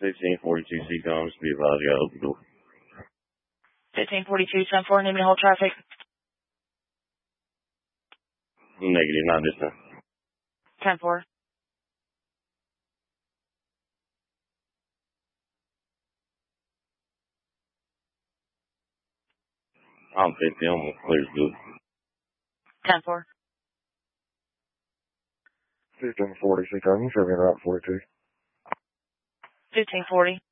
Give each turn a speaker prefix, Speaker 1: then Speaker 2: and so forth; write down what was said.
Speaker 1: 1542 Seacom, be advised, you gotta open the door.
Speaker 2: 1542, 10-4, need me to hold traffic.
Speaker 1: Negative, not this time.
Speaker 2: 10-4.
Speaker 1: I'm 50, I'm gonna clear the door.
Speaker 2: 10-4.
Speaker 3: 1540 Seacom, you should be in Route 42.
Speaker 2: 1540.